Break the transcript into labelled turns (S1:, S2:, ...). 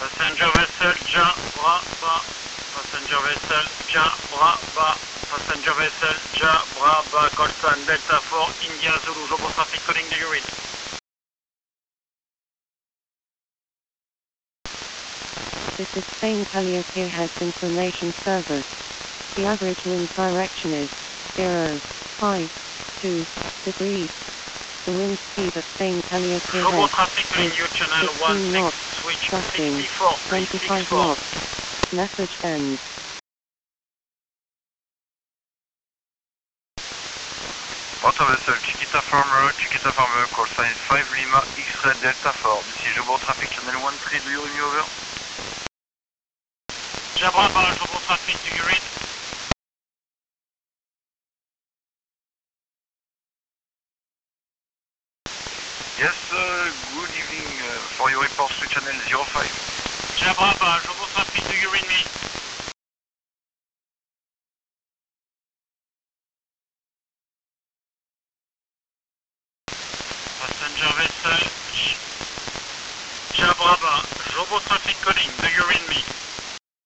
S1: Passenger vessel Jabraba. Passenger vessel Jabraba. Passenger vessel Jabraba. Colson Delta 4 India Zulu. Jobo traffic calling the URIN.
S2: This is Spain Calliope Heads Information Service. The average wind direction is 0.2 degrees. The wind speed at Spain Calliope
S1: Jobo
S2: Heads
S1: traffic calling
S2: is
S1: you channel
S2: 16
S1: 16
S2: knots,
S1: switch
S2: tracking
S1: 64
S2: 25
S1: 364.
S2: knots. Message ends.
S3: Water vessel Chiquita Farmer, call sign 5 Lima X-Ray Delta 4. This is Jobo traffic channel 13, do you read me over?
S1: Jabraba, Jobo traffic, do you read?
S3: Yes, good evening. For your report to channel 05.
S1: Jabraba, Jobo traffic, do you read me? Passenger vessel Jabraba, Jobo traffic.